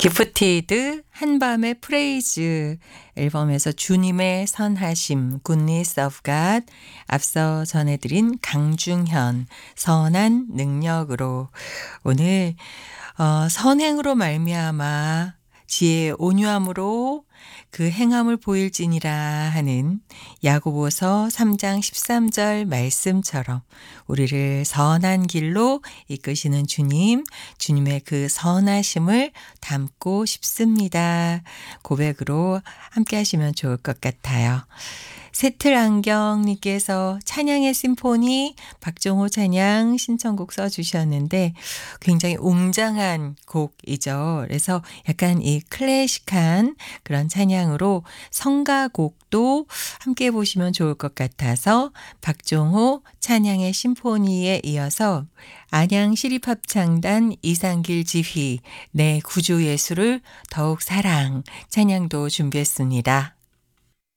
기프티드 한밤의 프레이즈 앨범에서 주님의 선하심 Goodness of God, 앞서 전해드린 강중현 선한 능력으로. 오늘 선행으로 말미암아 지혜의 온유함으로 그 행함을 보일지니라 하는 야고보서 3장 13절 말씀처럼 우리를 선한 길로 이끄시는 주님, 주님의 그 선하심을 담고 싶습니다. 고백으로 함께 하시면 좋을 것 같아요. 세틀안경님께서 찬양의 심포니 박종호 찬양 신청곡 써주셨는데 굉장히 웅장한 곡이죠. 그래서 약간 이 클래식한 그런 찬양으로 성가곡도 함께 보시면 좋을 것 같아서 박종호 찬양의 심포니에 이어서 안양시립합창단 이상길 지휘 내 구주 예수를 더욱 사랑 찬양도 준비했습니다.